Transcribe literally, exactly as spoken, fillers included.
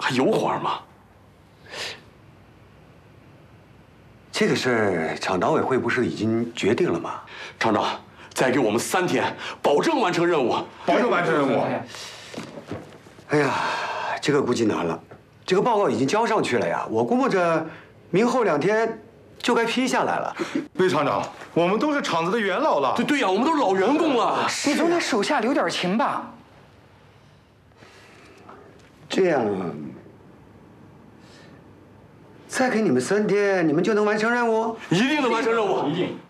还有缓吗？ 这个事儿，厂党委会不是已经决定了吗？ 厂长，再给我们三天，保证完成任务。 保证完成任务。 哎呀，这个估计难了。这个报告已经交上去了呀，我估摸着明后两天就该批下来了。 魏厂长，我们都是厂子的元老了。 对对呀，我们都是老员工了。 你总得手下留点情吧？ 这样，再给你们三天，你们就能完成任务？ 一定能完成任务。 一定。